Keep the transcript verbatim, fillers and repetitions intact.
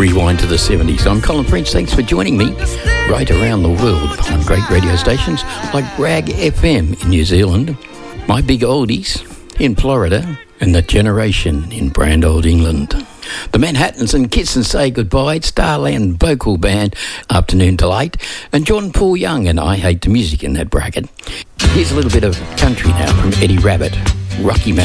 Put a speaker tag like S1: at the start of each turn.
S1: Rewind to the seventies. I'm Colin French. Thanks for joining me right around the world on great radio stations like Rag F M in New Zealand, My Big Oldies in Florida, and The Generation in brand old England. The Manhattans and Kiss and Say Goodbye, Starland Vocal Band, Afternoon Delight, and John Paul Young and I Hate the Music in that bracket. Here's a little bit of country now from Eddie Rabbitt, Rocky Mountain.